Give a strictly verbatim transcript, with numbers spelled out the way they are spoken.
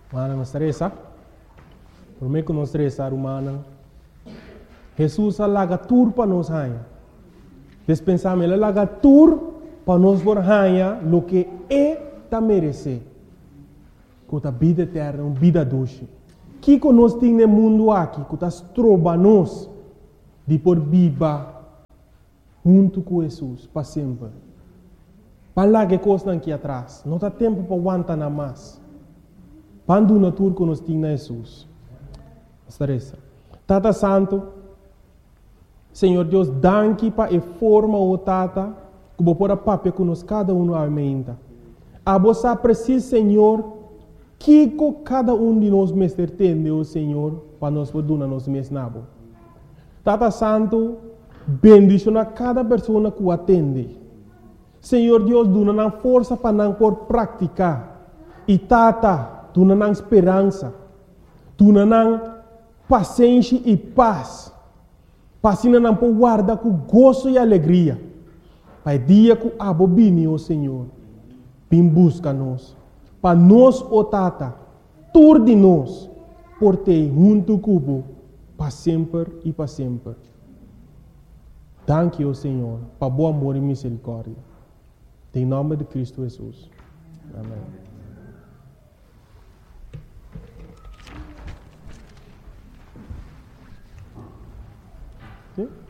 Mana estressa. Por mim que não estressar humana. Jesus alaga tur para nós hanha. Despensamos ele alaga tur para nós por hanha lo que é ta merece. Com a vida eterna, uma vida doce. Que que nós temos no mundo aqui, que nós trova nós de por viva junto com Jesus para sempre. Para lá que coisa aqui atrás, não há tempo para aguentar nada mais. Quando na tour que nós temos Jesus. Estressa. Tata Santo, Senhor Deus, danke para a forma o Tata, que vou pôr a papel que nós cada um aumenta. A você precisa, Senhor, que cada um de nós mestre tem, o Senhor, para nós poder nos mesnabo. Tata Santo, bendição a cada pessoa que o atende. Senhor Deus, duna força para não por praticar. E Tata, duna esperança. Duna paciência e paz. Passina não por guardar com gozo e alegria. Para dia que abobine, o Senhor, vem busca nós. Para nós, o Tata, tur de nós, por ter junto cubo, para sempre e para sempre. Danke, o Senhor, para bom amor e misericórdia. Em nome de Cristo Jesus. Amém. Sim?